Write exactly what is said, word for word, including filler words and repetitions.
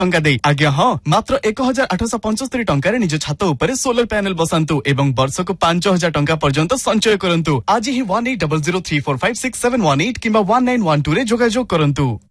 टंका दे आज्ञा हाँ मात्र एक हजार आठश पंचस्तरी टंकार निज छात उपरे सोलर पैनल बसातु एवं वर्षक पांच हजार टंका पर्यंत संचय करंतु आज ही one eight double zero three four five six seven one eight किंबा वन नाइन वन टू रे जोगाजोग करंतु।